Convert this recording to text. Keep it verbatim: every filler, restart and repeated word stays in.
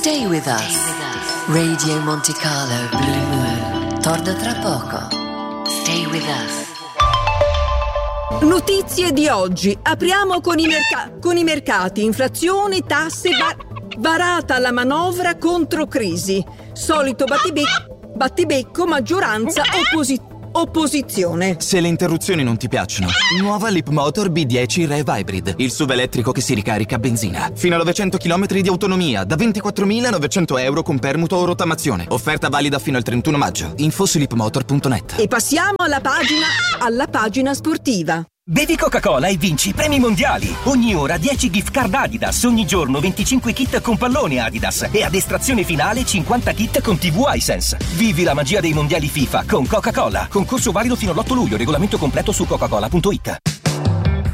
Stay with us. Radio Monte Carlo Blue Moon torna tra poco. Stay with us. Notizie di oggi. Apriamo con i, merc- con i mercati. Inflazione, tasse, va- varata la manovra contro crisi. Solito battibecco, battibecco maggioranza, opposi- opposizione. Se le interruzioni non ti piacciono, nuova Leapmotor B dieci Rev Hybrid, il S U V elettrico che si ricarica a benzina. Fino a novecento chilometri di autonomia, da ventiquattromilanovecento euro con permuto o rottamazione. Offerta valida fino al trentuno maggio. Info su leapmotor punto net. E passiamo alla pagina, alla pagina sportiva. Bevi Coca-Cola e vinci premi mondiali. Ogni ora dieci gift card Adidas, ogni giorno venticinque kit con pallone Adidas e ad estrazione finale cinquanta kit con tivù iSense. Vivi la magia dei mondiali FIFA con Coca-Cola. Concorso valido fino all'otto luglio, regolamento completo su coca cola punto it.